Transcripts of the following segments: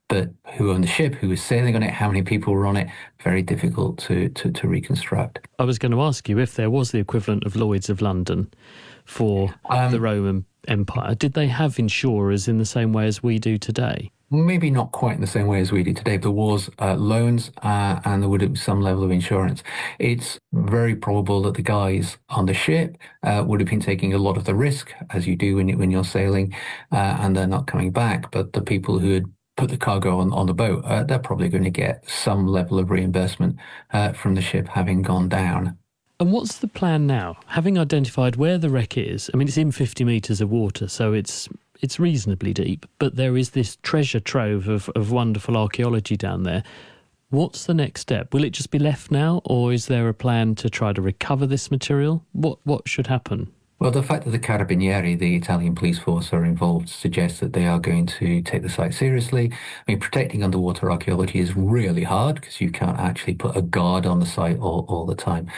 but who owned the ship, who was sailing on it, how many people were on it, very difficult to reconstruct. I was going to ask you if there was the equivalent of Lloyd's of London for the Roman Empire. Did they have insurers in the same way as we do today? Maybe not quite in the same way as we do today. There was loans and there would have been some level of insurance. It's very probable that the guys on the ship would have been taking a lot of the risk, as you do when you're sailing, and they're not coming back. But the people who had put the cargo on the boat, they're probably going to get some level of reimbursement from the ship having gone down. And what's the plan now? Having identified where the wreck is, I mean, it's in 50 metres of water, so it's reasonably deep, but there is this treasure trove of wonderful archaeology down there. What's the next step? Will it just be left now, or is there a plan to try to recover this material? What should happen? Well, the fact that the Carabinieri, the Italian police force, are involved suggests that they are going to take the site seriously. I mean, protecting underwater archaeology is really hard because you can't actually put a guard on the site all the time.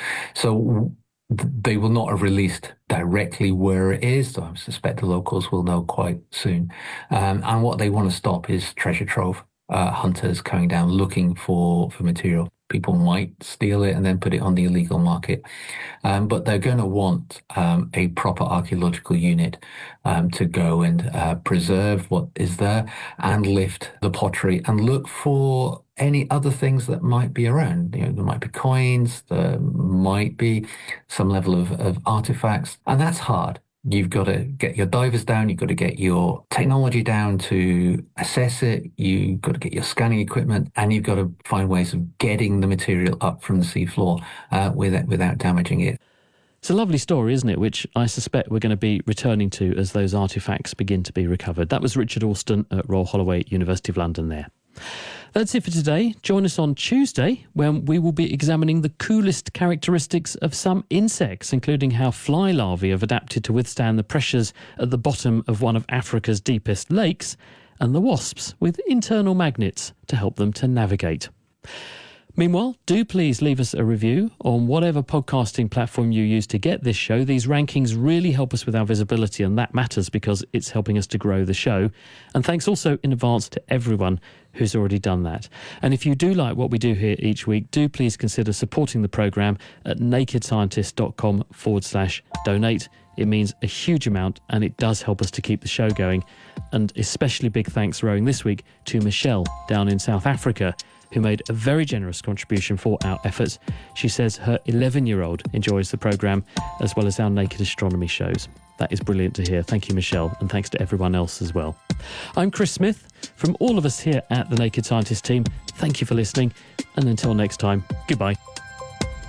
So they will not have released directly where it is, so I suspect the locals will know quite soon. And what they want to stop is treasure trove hunters coming down looking for material. People might steal it and then put it on the illegal market. But they're going to want a proper archaeological unit to go and preserve what is there and lift the pottery and look for any other things that might be around. You know, there might be coins, there might be some level of artifacts, and that's hard. You've got to get your divers down, you've got to get your technology down to assess it, you've got to get your scanning equipment, and you've got to find ways of getting the material up from the seafloor without damaging it. It's a lovely story, isn't it, which I suspect we're going to be returning to as those artefacts begin to be recovered. That was Richard Alston at Royal Holloway, University of London there. That's it for today. Join us on Tuesday when we will be examining the coolest characteristics of some insects, including how fly larvae have adapted to withstand the pressures at the bottom of one of Africa's deepest lakes, and the wasps with internal magnets to help them to navigate. Meanwhile, do please leave us a review on whatever podcasting platform you use to get this show. These rankings really help us with our visibility, and that matters because it's helping us to grow the show. And thanks also in advance to everyone who's already done that. And if you do like what we do here each week, do please consider supporting the programme at nakedscientist.com/donate. It means a huge amount and it does help us to keep the show going. And especially big thanks rowing this week to Michelle down in South Africa, who made a very generous contribution for our efforts. She says her 11-year-old enjoys the programme as well as our Naked Astronomy shows. That is brilliant to hear. Thank you, Michelle, and thanks to everyone else as well. I'm Chris Smith. From all of us here at the Naked Scientist team, thank you for listening, and until next time, goodbye.